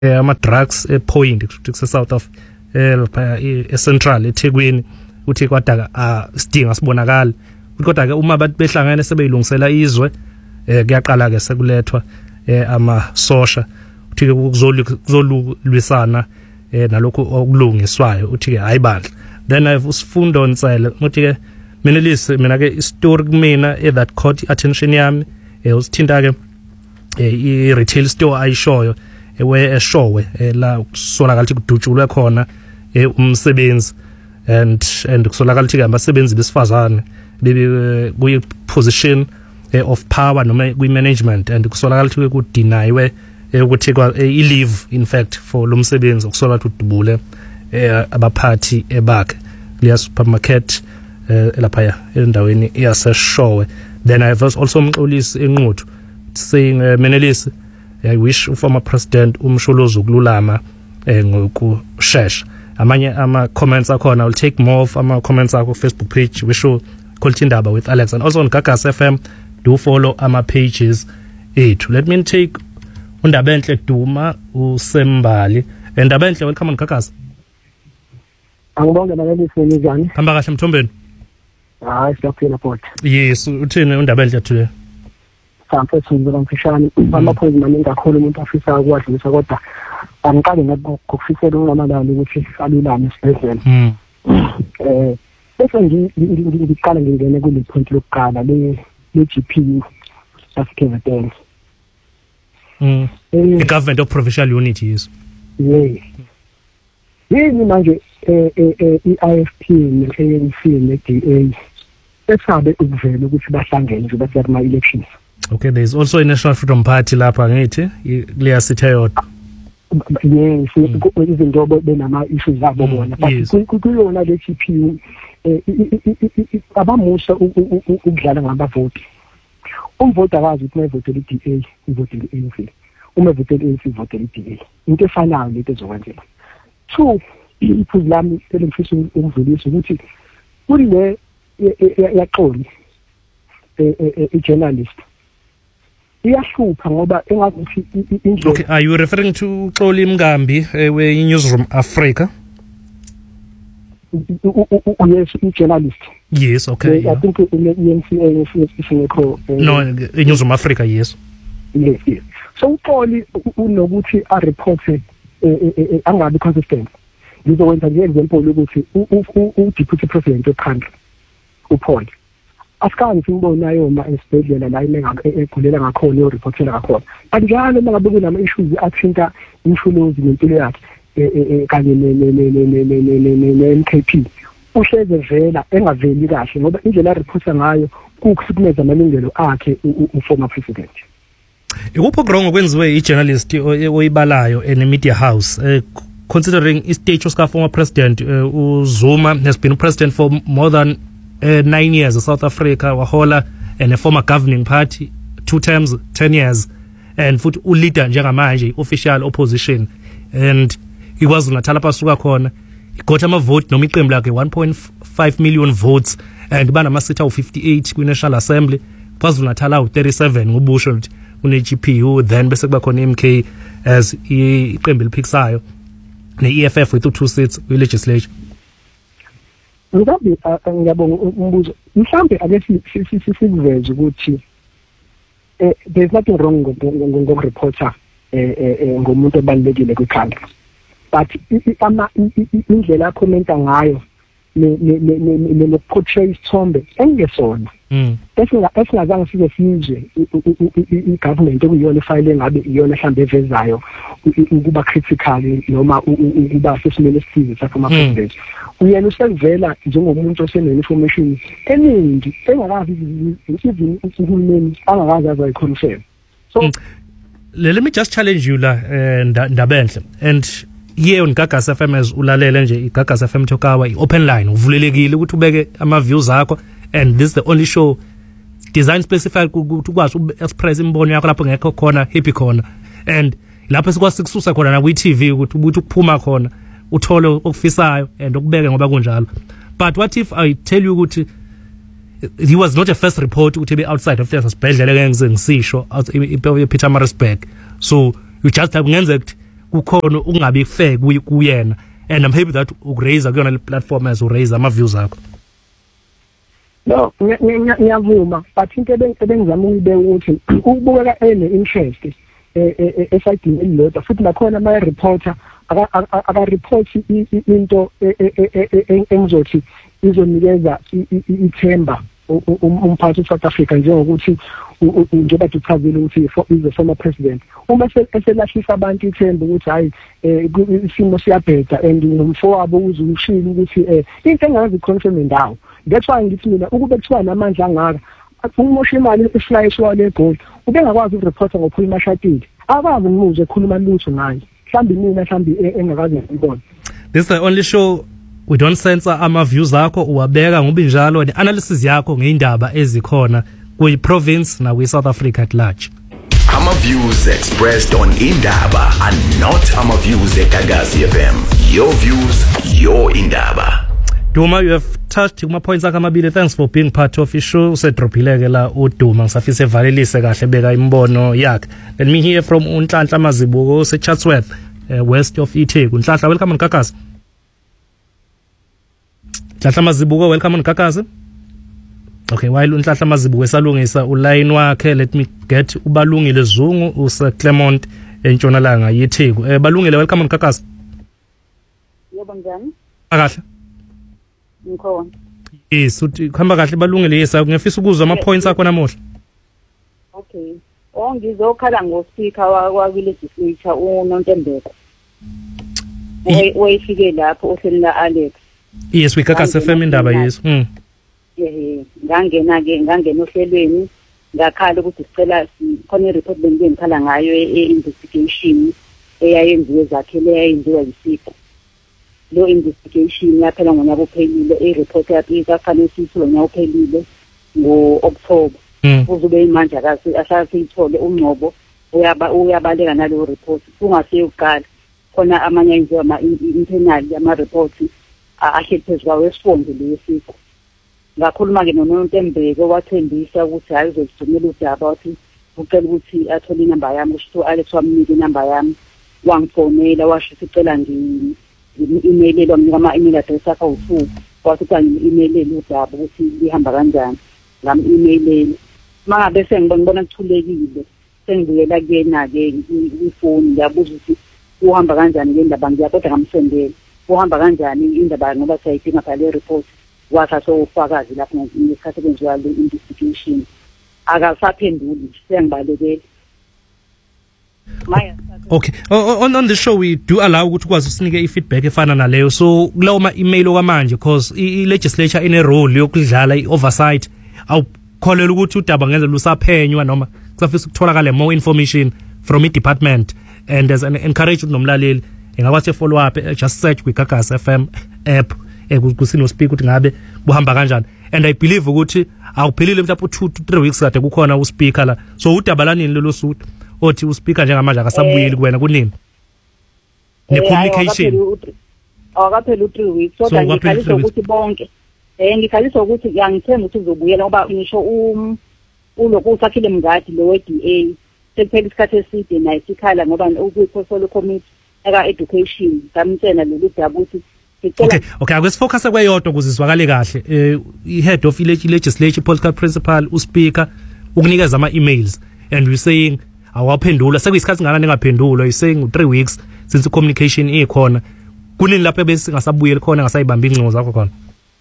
ama drugs point kuse South of Central eThekwini uthi kodwa sidinga sibonakala kodwa ke uma abantu behlangene sebeyilungisela izwe kuyaqala ke sekulethwa ama sosha uthi ke kuzolwisana nalokho okulungiswayo uthi ke hayi bandla then I've usifundo nsele uthi ke mina ke story kumina that caught attention yami usithinta ke I retail store ayishoyo eshowe la kusolakala ukuthi kudutshulwe khona umsebenzi and kusolakala ukuthi abasebenzi besifazane bebe kuyi position of power noma kwi management and kusolakala ukuthi ku deniwe ukuthi I leave in fact for lo msebenzi kusolakala ukuthi udubule abaphathi ebakhe kuya supermarket lapha endaweni yaseshowe. Then I've also umxolisi enquthu saying Menelisi, I wish former president umsholozo ukululama ngokushesha. Amanye ama comments akhona, I'll take more of ama comments akho Facebook page we show Koltindaba with Alex, and also on Gagas FM do follow ama pages ethu. Let me take Undabenhle Duma uSembali. Ndabenhle, welcome on Gagas. Angibonge Menelisi njani? Hamba kahle Mthombeni? Hayi siyaphila bot. Yes, uthini Undabenhle today? Samfethu ngizomfishane amaphoyisa maningi kakhulu umuntu afisa ukwadlulisa kodwa angiqale ngokufisela uNamalali ukuthi alulame esibhedlela. Bese ngiqala ngingene kule point lokuqala le GPU African. The government of provincial unity yes. Yes. Yini manje iIFP neANC neDA esabe ukuvela ukuthi bahlangene nje bese ama elections. Okay, there is also a National Freedom Party lapha ngithi Leah Sithayodwa. Yes, izinto benama issues zabo bona. Kuyona le GPU abamusha ukudlala ngabavoti. Umvoti akazi ukuthi uvotela iDA, uvotela iANC. Uma uvotela iANC uvotela iDA. Into efanayo lento ezokwenzeka. Two, iphuzu lami elifisa ukudlulisa ukuthi kule yaxoli journalist iyahlupa ngoba engathi indlela. Okay, are you referring to Xoli Mngambi we Newsroom Africa? Yes, journalist. Yes, okay. I think no, Newsroom Africa, yes. Yes. So Xoli unokuthi a report angabi consistent. Ngizokwenza nje example ukuthi u-deputy president weCountry uPaul asikani simbonayo ma esibhedlela la egulela ngakhona ureportela ngakhona kanjalo mangabe kunama issues athinta imfulozi nempilo yakhe kanye ne-MKP uhleze vela engaveli kahle ngoba indlela reporta ngayo kukusikumeza amalungelo akhe uformer president. Ikupho wrong okwenziwe ijournalist oyibalayo in a media house considering his stage of former president Zuma has been president for more than 9 years in South Africa, wahola and a former governing party 2 terms 10 years and futhi uleader njengamanje official opposition and he was uNatal pasuka khona he got ama vote noma iqembu lakhe 1.5 million votes and banama seat awu58 kwi National Assembly was uNatal awu37 ngobusho ukuthi une-GPU then bese kuba khona MK as iqembu eliphikisayo ne-EFF with 2 seats kwi-legislature. Ngabe ngiyabonga umbuzo mhlambe ake siveze ukuthi there's nothing wrong ngokureporter ngomuntu obalekile kwiCountry but indlela akhomenta ngayo ne portray isithombe engesona esingazange size sizwe igovernment okuyona ifile ngabe iyona mhlambe evezayo ukuba critical noma ukuba sesimele esithize sakho president uyena usevela njengomuntu osene-information eningi engakazi even uhulumeni angakazi azayiconfirm. So let me just challenge you la Ndabenhle and here on Gagas FM as ulalele nje iGagas FM Thokawa open line uvulelekile ukuthi ubeke ama views akho and this is the only show design specified ukuthi ukwazi express imbono yakho lapho ngekho khona happy khona and lapho sikwasikususa khona na kwi-TV ukuthi ukuphuma khona uthole okufisayo and okubeke ngoba kunjalo. But what if I tell you ukuthi he was not a first report ukuthi be outside of the sibhedlela ke ngisisho Pietermaritzburg, so you just have ngenza ukuthi kukhona ukungabi fair kuyena, and I'm happy that ukuraise kuyona le platform as uraise ama views akho. No, ngiyavuma, but into ebengizama ukubeka ukuthi ukubukela ene interest esayidini elilodwa futhi nakhona ama reporter aka report into engizothi izonikeza ithemba umphathi South Africa njengokuthi njengoba duchazile ukuthi is the former president uma eselahlisa abantu ithemba ukuthi hayi isimo siyabheda and nomfowabo uzushila ukuthi into engazi confirm ndawo. That's why ngithi mina ukube kuthiwa namandla angaka umosha imali eslayishwa le goal ubengakwazi ukureport ngophula imashatile akazi umuze ekhuluma lutho ngayo mhlambi mina mhlambi engakazi ngibona. This is the only show we don't censor ama views akho uwabeka ngoba njalo ne analysis yakho ngeindaba ezikhona kwi province na kwi South Africa at large. Ama views expressed on Indaba are not ama views at Gagasi FM. Your views, your Indaba. Duma, you have touched kuma points akho amabili. Thanks for being part of the show. Usedropileke la uDuma ngisafise valelise kahle beka imbono yakhe. Let me hear from uNhlanhla Mazibuko se Chatsworth, west of eTheku. Nhlanhla, welcome on Gagasi. Nhlanhla Mazibuko, welcome on Gagasi. Okay, while uNhlanhla Mazibuko esalungisa uline wakhe, let me get ubalungile Zungu usa Clement eNtshonalanga yeTheku. Balungile, welcome on Gagasi. Yebo njani? Akahle. Ngikhona. Yes, uthi khamba kahle balungile yesa ngifisa ukuzwa ama points akho namuhla. Okay. Ngizokhala ngoSpeaker wa legislature uNontembeko. Wayefike lapho ohlelina Alex. Yes, we Gagasi FM indaba yes. Ngangena ohlelweni ngakhala ukuthi sicela khona i-report bengikhala ngayo e-investigation eyayenziwe zakhele eyayenziwa yisipho. Lo investigation yaphela ngonyaka ophelile i-report yapika fanele siyithole ngonyaka ophelile ngo-October. Uzobe imanje asasiyithole uNgcobo uyabaleka nalo report kungasiye uqala khona amanye enziwa ama-internal ama-report ahephezu kwawo esifundwe lesiko. Ngakhuluma-ke noNontembeko wathembisa ukuthi hayi uzogcinela udaba wathi ucela ukuthi athole inamba yami kusho Alex wamnika inamba yami wangifonela washo sicela email wamnika ama-email address akhe awu-2 wathi ukuthi ngimi-emailele udaba ukuthi lihamba kanjani ngam-emailele mangabe sengibona kuthulekile sengibuyela kuyena-ke ifoni ngiyabuza ukuthi uhamba kanjani le ndaba ngiyakodwa ngamsendela uhamba kanjani indaba ngoba siyayidinga phela le report wathatha ufakazi lapho ngesikhathi kwenziwa le investigation akasaphenduli sengibalekele. Okay, on the show we do allow ukuthi ukwazi usinike i-feedback efana naleyo, so kulawo ma-email okwamanje because i-legislature ine role yokudlala i-oversight awukholela ukuthi udaba ngenze lusaphenywa noma kusafisa ukutholakala more information from i-department, and as an encourage nomlaleli engakwathi follow up just search kwi Gagasi FM app kusino speak ukuthi ngabe buhamba kanjani, and I believe ukuthi awuphelile mhlawumbe 2 to 3 weeks kade kukhona uspeaker la, so udaba lanini lelo suit othi uspeaker njengamanje akasabuyeli kuwena kunini ne communication awakaphela 3 weeks kodwa ngikhalisa ukuthi bonke ngikhalisa ukuthi ngiyangithemba ukuthi uzobuyela ngoba ngisho uloku usakhile mngadi lo we-DA sekuphela isikhathi eside naye sikhala ngoba ukwi-portfolio committee eka-education samtshela lolu daba ukuthi Okay, akwesifocus kweyodwa kuzizwakale kahle i-head of legislature political principal uspeaker ukunikeza ama-emails and we saying awaphendula sekuyisikhathi ngana ningaphendula you saying 3 weeks since communication ikhona kunini lapho bese singasabuyeli khona ngasayibamba ingcingo zakho khona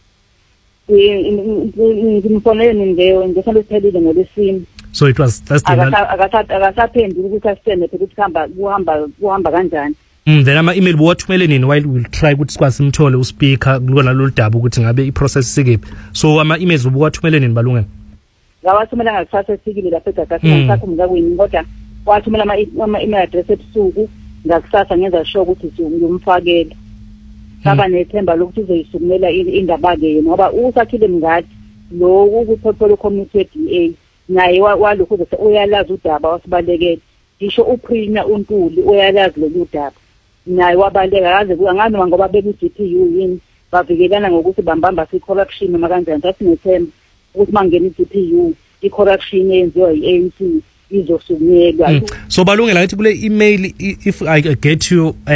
ngimfonele ngesanto siphelile ngolesini, so it was that's akasaphendula ukuthi asitshele ukuthi kuhamba kanjani. Then ama-email buwathumele nini while we'll try ukuthi sikwazi simthole uspeaker kulona lolu daba ukuthi ngabe i-process sikephi, so ama-emails ubuwathumele nini balungene? Ngawathumela ngakusasa esikile lapha eGagasi ngisakhumbuka kwini kodwa wathumela ama-email address ebusuku ngakusasa ngenza sure ukuthi ngiyomfakela saba nethemba lokuthi uzoyisukumela indaba-ke yena ngoba usakhile mngadi lo ku-portfolio committee we-DA naye walokhu uyalazi udaba wasibalekela ngisho uPrina uNtuli uyalazi lolu daba naye wabaleka kaze anganoma ngoba beku-DPU yini bavikelana ngokuthi bambamba si-corruption noma kanjani sathi nethemba ukuthi mangena i-DPU i-corruption eyenziwa yi-ANC izosunyelwa. So balungela ukuthi kule email if I get you